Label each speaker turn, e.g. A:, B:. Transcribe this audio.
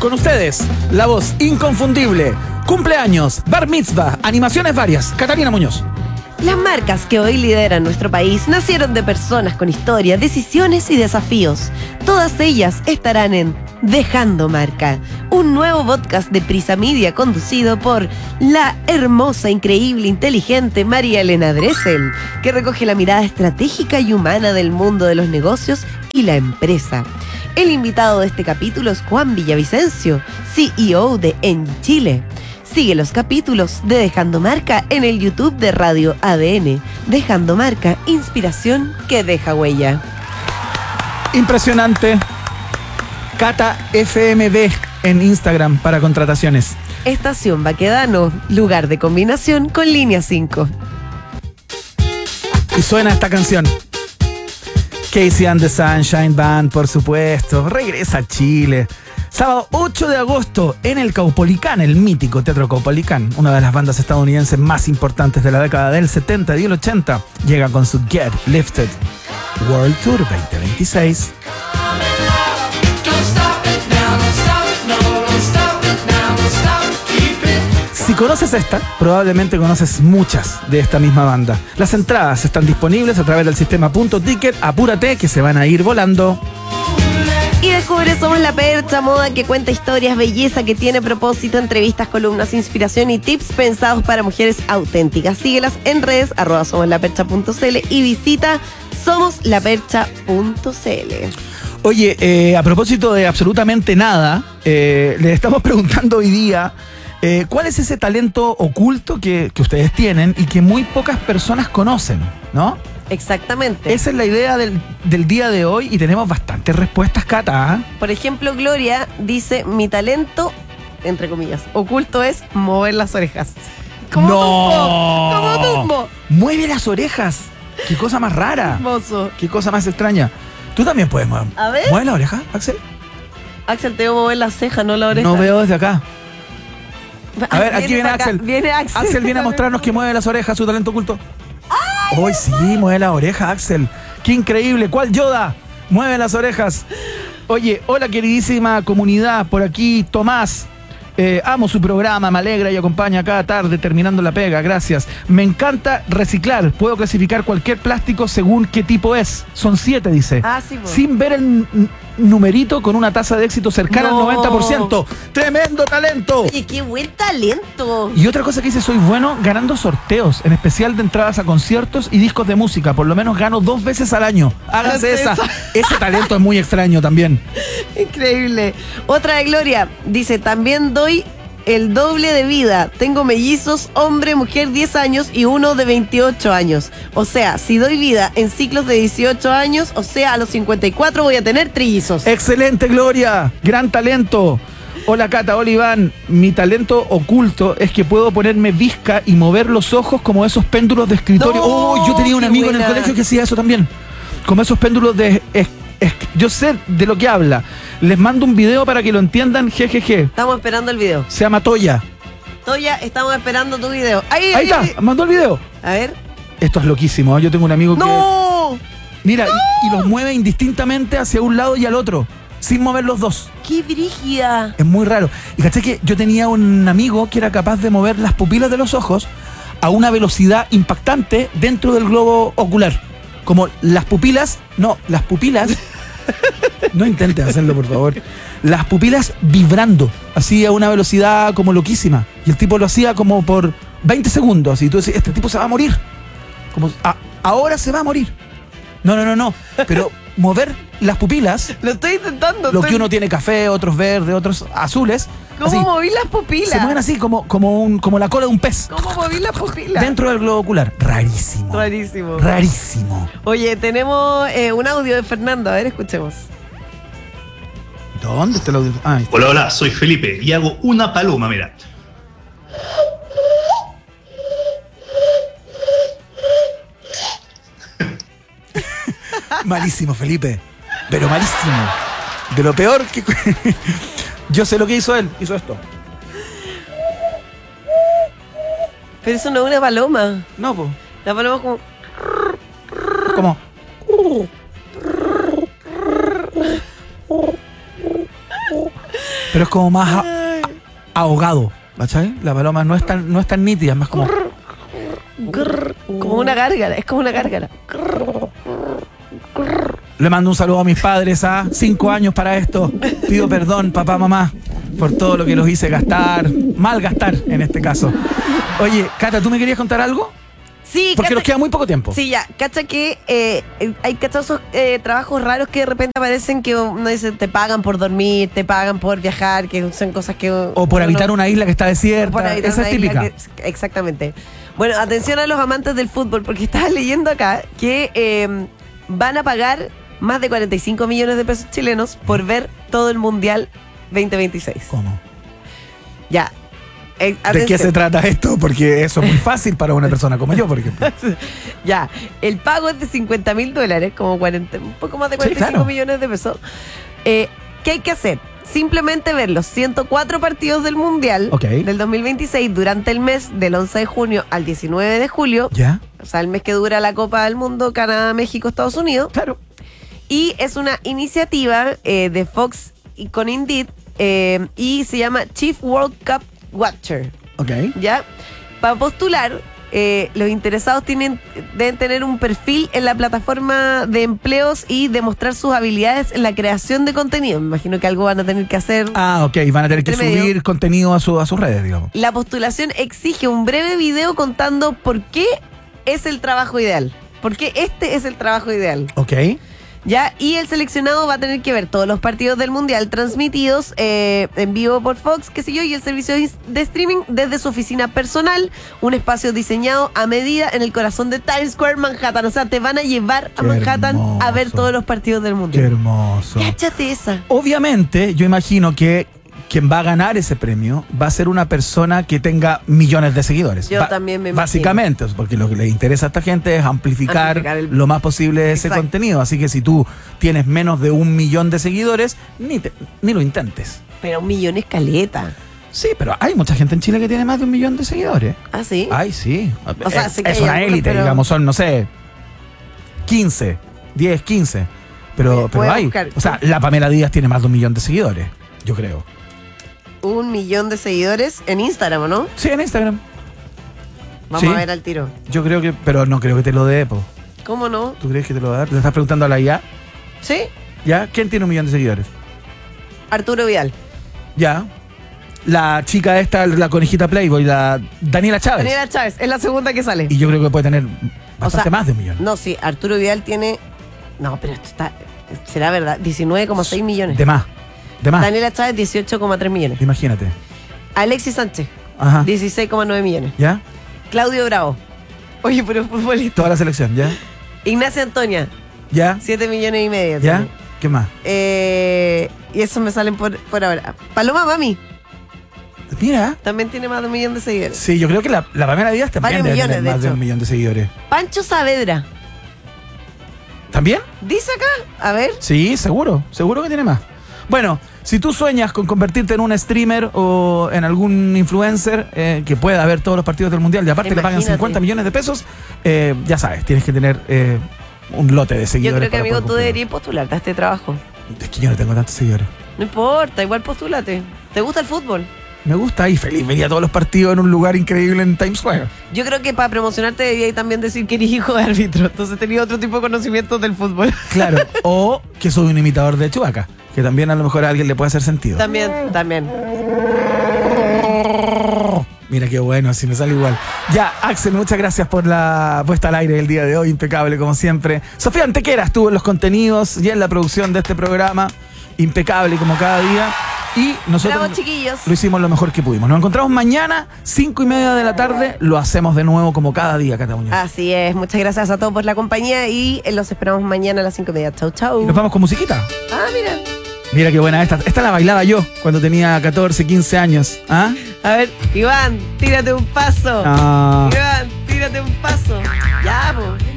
A: Con ustedes, la voz inconfundible, cumpleaños, bar mitzvah, animaciones varias, Catalina Muñoz.
B: Las marcas que hoy lideran nuestro país nacieron de personas con historia, decisiones y desafíos. Todas ellas estarán en Dejando Marca, un nuevo podcast de Prisa Media conducido por la hermosa, increíble, inteligente María Elena Dressel, que recoge la mirada estratégica y humana del mundo de los negocios y la empresa. El invitado de este capítulo es Juan Villavicencio, CEO de Engie Chile. Sigue los capítulos de Dejando Marca en el YouTube de Radio ADN. Dejando Marca, inspiración que deja huella.
A: Impresionante. Cata FMB en Instagram para contrataciones.
B: Estación Baquedano, lugar de combinación con Línea 5.
A: Y suena esta canción. Casey and the Sunshine Band, por supuesto. Regresa a Chile. Sábado 8 de agosto en el Caupolicán, el mítico Teatro Caupolicán, una de las bandas estadounidenses más importantes de la década del 70 y el 80, llega con su Get Lifted World Tour 2026. Si conoces esta, probablemente conoces muchas de esta misma banda. Las entradas están disponibles a través del sistema Punto Ticket. Apúrate que se van a ir volando.
B: Y descubre Somos la Percha, moda que cuenta historias, belleza que tiene propósito, entrevistas, columnas, inspiración y tips pensados para mujeres auténticas. Síguelas en redes, @somoslapercha.cl y visita somoslapercha.cl.
A: Oye, a propósito de absolutamente nada, le estamos preguntando hoy día ¿cuál es ese talento oculto que ustedes tienen y que muy pocas personas conocen, ¿no?
B: Exactamente.
A: Esa es la idea del día de hoy y tenemos bastantes respuestas, Cata. ¿Eh?
B: Por ejemplo, Gloria dice, mi talento, entre comillas, oculto es mover las orejas.
A: ¡No!
B: Como Dumbo.
A: ¡Mueve las orejas! ¡Qué cosa más rara!
B: Hermoso.
A: ¡Qué cosa más extraña! ¿Tú también puedes mover?
B: A ver.
A: ¿Mueve la oreja, Axel?
B: Axel, te voy a mover la ceja, no la oreja.
A: No veo desde acá. A ver, aquí viene
B: acá,
A: Axel.
B: Viene Axel.
A: Axel viene a mostrarnos que mueve las orejas, su talento oculto. Hoy sí, mueve la oreja, Axel. ¡Qué increíble! ¿Cuál Yoda? Mueve las orejas. Oye, hola queridísima comunidad, por aquí Tomás. Amo su programa, me alegra y acompaña cada tarde terminando la pega, gracias. Me encanta reciclar, puedo clasificar cualquier plástico según qué tipo es. Son 7, dice.
B: Sí, pues.
A: Sin ver el numerito, con una tasa de éxito cercana al 90%. ¡Tremendo talento!
B: Oye, qué buen talento.
A: Y otra cosa que dice, soy bueno ganando sorteos, en especial de entradas a conciertos y discos de música. Por lo menos gano 2 veces al año. Hágase esa. Ese talento es muy extraño también.
B: Increíble. Otra de Gloria dice, también doy el doble de vida. Tengo mellizos, hombre, mujer 10 años y uno de 28 años. O sea, si doy vida en ciclos de 18 años, o sea, a los 54 voy a tener trillizos.
A: ¡Excelente, Gloria! ¡Gran talento! Hola, Cata, hola, Iván. Mi talento oculto es que puedo ponerme visca y mover los ojos como esos péndulos de escritorio.
B: No,
A: yo tenía un amigo
B: buena.
A: en el colegio que hacía eso también. Como esos péndulos de... yo sé de lo que habla. Les mando un video para que lo entiendan, jejeje.
B: Estamos esperando el video.
A: Se llama Toya.
B: Toya, estamos esperando tu video. Ahí
A: Está, mandó el video.
B: A ver.
A: Esto es loquísimo, ¿eh? Yo tengo un amigo que...
B: ¡No!
A: Mira, y los mueve indistintamente hacia un lado y al otro, sin mover los dos.
B: ¡Qué brígida!
A: Es muy raro. Y caché que yo tenía un amigo que era capaz de mover las pupilas de los ojos a una velocidad impactante dentro del globo ocular. Como las pupilas... No intenten hacerlo, por favor. Las pupilas vibrando, así a una velocidad como loquísima. Y el tipo lo hacía como por 20 segundos. Y tú decís, este tipo se va a morir. Como, ahora se va a morir. No. Pero mover las pupilas...
B: Lo estoy intentando.
A: Lo que uno tiene café, otros verdes, otros azules.
B: ¿Cómo
A: así,
B: moví las pupilas?
A: se mueven así, como la cola de un pez.
B: ¿Cómo moví las pupilas?
A: Dentro del globo ocular. Rarísimo. Rarísimo.
B: Oye, tenemos un audio de Fernando. A ver, escuchemos.
A: ¿Dónde está el audio? Ahí está.
C: Hola, soy Felipe y hago una paloma, mira.
A: Malísimo, Felipe. Pero malísimo. De lo peor que... Yo sé lo que hizo él. Hizo esto.
B: Pero eso no es una paloma.
A: No, pues.
B: La paloma es como...
A: ¿Cómo? Pero es como más ahogado, ¿cachai? La paloma no es tan nítida, es más como...
B: Como una gárgara, es como una gárgara.
A: Le mando un saludo a mis padres, 5 años para esto. Pido perdón, papá, mamá, por todo lo que los hice gastar, mal gastar en este caso. Oye, Cata, ¿tú me querías contar algo?
B: Sí,
A: Porque nos queda muy poco tiempo.
B: Sí, ya, cacha que hay cachazos, trabajos raros que de repente aparecen que uno dice, te pagan por dormir, te pagan por viajar, que son cosas que...
A: O por habitar una isla que está desierta. Esa es típica.
B: Exactamente. Bueno, atención a los amantes del fútbol, porque estaba leyendo acá que van a pagar más de 45 millones de pesos chilenos por ver todo el Mundial 2026.
A: ¿Cómo?
B: Ya.
A: ¿De qué se trata esto? Porque eso es muy fácil para una persona como yo, por ejemplo.
B: Ya, el pago es de $50,000, como 40, un poco más de 45 millones de pesos. ¿Qué hay que hacer? Simplemente ver los 104 partidos del Mundial del 2026 durante el mes del 11 de junio al 19 de julio.
A: ¿Ya?
B: O sea, el mes que dura la Copa del Mundo, Canadá, México, Estados Unidos.
A: Claro.
B: Y es una iniciativa de Fox y con Indeed y se llama Chief World Cup Watcher. ¿Ya? Para postular, los interesados deben tener un perfil en la plataforma de empleos y demostrar sus habilidades en la creación de contenido. Me imagino que algo van a tener que hacer.
A: Van a tener que subir contenido a sus redes, digamos.
B: La postulación exige un breve video contando por qué es el trabajo ideal. ¿Por qué este es el trabajo ideal? ¿Ya? Y el seleccionado va a tener que ver todos los partidos del Mundial transmitidos en vivo por Fox, qué sé yo, y el servicio de streaming desde su oficina personal, un espacio diseñado a medida en el corazón de Times Square, Manhattan. O sea, te van a llevar a Manhattan a ver todos los partidos del Mundial.
A: Qué hermoso.
B: Cáchate esa.
A: Obviamente, yo imagino que quien va a ganar ese premio va a ser una persona que tenga millones de seguidores.
B: Yo también me imagino.
A: Básicamente, porque lo que le interesa a esta gente es amplificar lo más posible ese contenido. Así que si tú tienes menos de 1 millón de seguidores, ni lo intentes.
B: Pero 1 millón es caleta.
A: Sí, pero hay mucha gente en Chile que tiene más de 1 millón de seguidores.
B: ¿Ah, sí?
A: Ay, sí.
B: O sea,
A: es una élite, digamos, son, no sé, 15, 10, 15. Pero hay. O sea, la Pamela Díaz tiene más de 1 millón de seguidores, yo creo.
B: 1 millón de seguidores en Instagram, ¿o no?
A: Sí, en Instagram.
B: Vamos a ver al tiro.
A: Yo creo que, pero no creo que te lo dé, po.
B: ¿Cómo no?
A: ¿Tú crees que te lo va a dar? ¿Le estás preguntando a la IA?
B: Sí.
A: ¿Ya? ¿Quién tiene 1 millón de seguidores?
B: Arturo Vidal.
A: Ya. La chica esta, la conejita Playboy, la Daniela Chávez.
B: Daniela Chávez, es la segunda que sale.
A: Y yo creo que puede tener bastante más de 1 millón.
B: No, sí, Arturo Vidal tiene... No, pero esto está... ¿Será verdad? 19,6 millones.
A: De más.
B: Daniela Chávez, 18,3 millones.
A: Imagínate.
B: Alexis Sánchez, 16,9 millones.
A: ¿Ya?
B: Claudio Bravo. Oye, pero futbolista.
A: Toda la selección, ¿ya?
B: Ignacia Antonia.
A: ¿Ya?
B: 7,5 millones.
A: ¿Ya? ¿Qué más?
B: Y eso me salen por ahora. Paloma Mami.
A: Mira.
B: También tiene más de 1 millón de seguidores.
A: Sí, yo creo que la Pamela Díaz también debe tener más de 1 millón de seguidores.
B: Pancho Saavedra.
A: ¿También?
B: ¿Dice acá? A ver.
A: Sí, seguro que tiene más. Bueno, si tú sueñas con convertirte en un streamer o en algún influencer que pueda ver todos los partidos del Mundial y aparte le pagan 50 millones de pesos, ya sabes, tienes que tener un lote de seguidores.
B: Yo creo que, amigo, tú deberías postularte a este trabajo.
A: Es que yo no tengo tantos seguidores.
B: No importa, igual postúlate. ¿Te gusta el fútbol?
A: Me gusta y feliz vería todos los partidos en un lugar increíble en Times Square.
B: Yo creo que para promocionarte deberías también decir que eres hijo de árbitro. Entonces tenías otro tipo de conocimientos del fútbol.
A: Claro, o que soy un imitador de Chewbacca, que también a lo mejor a alguien le puede hacer sentido.
B: También.
A: Mira qué bueno, así me sale igual. Ya, Axel, muchas gracias por la puesta al aire el día de hoy, impecable como siempre. Sofía Antequera estuvo en los contenidos y en la producción de este programa, impecable como cada día. Y nosotros
B: Bravo, chiquillos.
A: Lo hicimos lo mejor que pudimos. Nos encontramos mañana, 5:30 de la tarde. Lo hacemos de nuevo como cada día, Cata Muñoz.
B: Así es. Muchas gracias a todos por la compañía y los esperamos mañana a las 5:30. Chau, chau.
A: Nos vamos con musiquita.
B: Ah, mira.
A: Mira qué buena esta. Esta la bailaba yo cuando tenía 14, 15 años. ¿Ah?
B: A ver, Iván, tírate un paso.
A: Ah.
B: Iván, tírate un paso. Ya, pues.